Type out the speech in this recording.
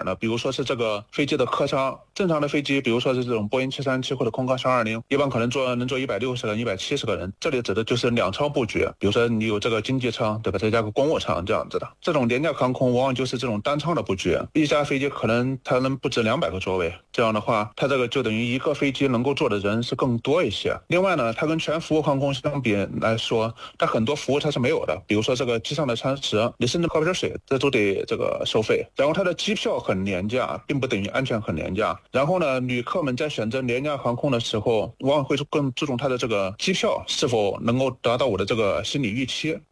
的，比如说是这个飞机的客舱，正常的飞机，比如说是这种波音737或者空客220，一般可能能坐160个人、170个人，这里指的就是2舱布局，比如说你有这个经济舱，对吧？再加个公务舱这样子的。这种廉价航空往往就是这种单舱的布局，一架飞机可能它能布置200个座位，这样的话，它这个就等于一个飞机能够坐的人是更多一些。另外呢，它跟全服务航空相比来说，它很多服务它是没有的，比如说这个机上的餐食，你甚至喝瓶水，这都得这个收费。然后它的机票很廉价，并不等于安全很廉价。然后呢，旅客们在选择廉价航空的时候，往往会更注重它的这个机票是否能够达到我的这个心理预期。